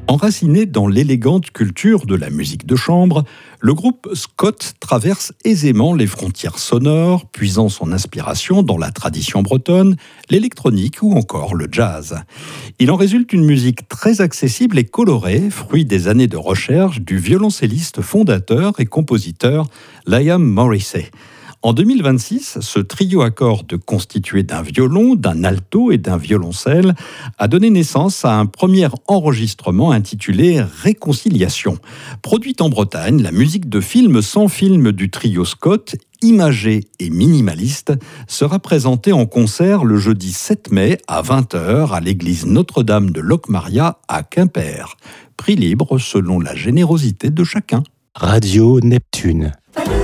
Enraciné dans l'élégante culture de la musique de chambre, le groupe Scott traverse aisément les frontières sonores, puisant son inspiration dans la tradition bretonne, l'électronique ou encore le jazz. Il en résulte une musique très accessible et colorée, fruit des années de recherche du violoncelliste fondateur et compositeur Liam Morrissey. En 2026, ce trio à cordes constitué d'un violon, d'un alto et d'un violoncelle a donné naissance à un premier enregistrement intitulé Réconciliation. Produite en Bretagne, la musique de film sans film du trio Scott, imagée et minimaliste, sera présentée en concert le jeudi 7 mai à 20h à l'église Notre-Dame de Locmaria à Quimper. Prix libre selon la générosité de chacun. Radio Neptune.